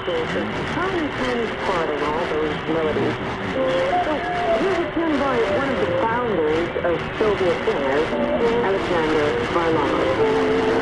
is a tiny, tiny part of all those melodies. So here's a tune by one of the founders of Soviet jazz, Alexander Varlamov.